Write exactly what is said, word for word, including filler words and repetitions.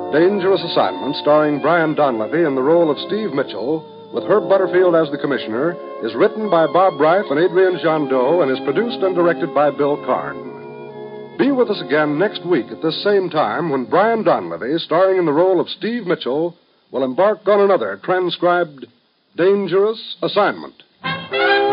Dangerous Assignment, starring Brian Donlevy in the role of Steve Mitchell, with Herb Butterfield as the commissioner, is written by Bob Reif and Adrian Jandot and is produced and directed by Bill Karn. Be with us again next week at this same time when Brian Donlevy, starring in the role of Steve Mitchell, will embark on another transcribed Dangerous Assignment.